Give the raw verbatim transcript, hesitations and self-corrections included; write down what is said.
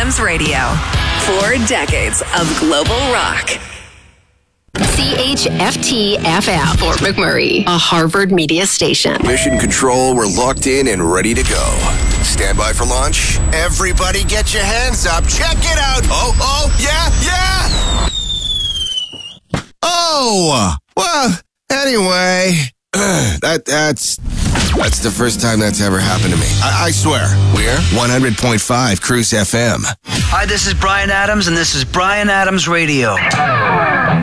Adams Radio. Four decades of global rock. C H F T F M, Fort McMurray, a Harvard media station. Mission Control, we're locked in and ready to go. Stand by for launch. Everybody get your hands up. Check it out. Oh, oh, yeah, yeah. Oh, well, anyway, that that's that's the first time that's ever happened to me. I, I swear. We're one hundred point five Cruise F M. Hi, this is Bryan Adams, and this is Bryan Adams Radio.